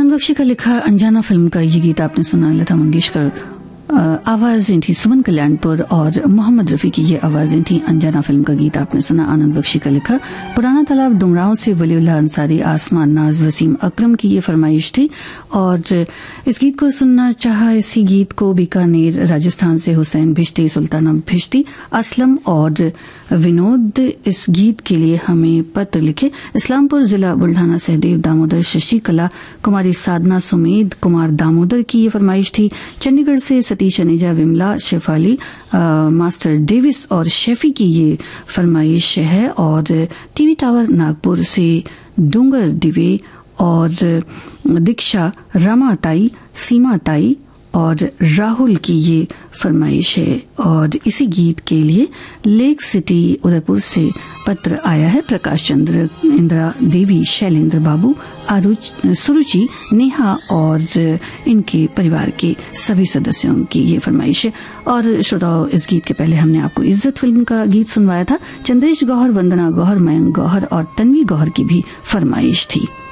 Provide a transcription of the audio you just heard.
आनंद बख्शी का लिखा अनजाना फिल्म का ये गीत आपने सुना। लता मंगेशकर आवाजें थी, सुमन कल्याणपुर और मोहम्मद रफी की ये आवाजें थी। अनजाना फिल्म का गीत आपने सुना, आनंद बख्शी का लिखा। पुराना तालाब डुमराव से वलीउल्लाह अंसारी, आसमान नाज वसीम अकरम की ये फरमाइश थी और इस गीत को सुनना चाहा। इसी गीत को बीकानेर राजस्थान से हुसैन भिश्ती, सुल्ताना भिश्ती, असलम और विनोद इस गीत के लिए हमें पत्र लिखे। इस्लामपुर जिला बुल्ढाना सहदेव दामोदर, शशिकला, कुमारी साधना, सुमेध कुमार दामोदर की ये फरमाइश थी। चंडीगढ़ से सतीश अनेजा, विमला, शेफाली, मास्टर डेविस और शेफी की ये फरमाइश है। और टीवी टावर नागपुर से डूंगर दिवे और दीक्षा, रमा ताई, सीमा ताई और राहुल की ये फरमाइश है। और इसी गीत के लिए लेक सिटी उदयपुर से पत्र आया है। प्रकाश चंद्र, इंदिरा देवी, शैलेंद्र बाबू, सुरुचि, नेहा और इनके परिवार के सभी सदस्यों की ये फरमाइश है। और श्रोताओं, इस गीत के पहले हमने आपको इज्जत फिल्म का गीत सुनवाया था। चंद्रेश गौहर, वंदना गौहर, मयंक गौहर और तन्वी गौहर की भी फरमाइश थी।